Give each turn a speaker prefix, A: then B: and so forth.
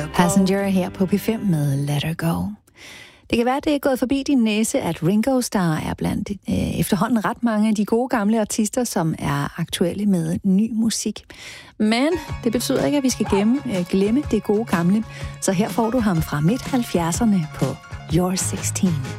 A: Passenger her på P5 med Let Her Go. Det kan være, at det er gået forbi din næse, at Ringo Starr er blandt efterhånden ret mange af de gode gamle artister, som er aktuelle med ny musik. Men det betyder ikke, at vi skal glemme det gode gamle. Så her får du ham fra midt-70'erne på You're 16.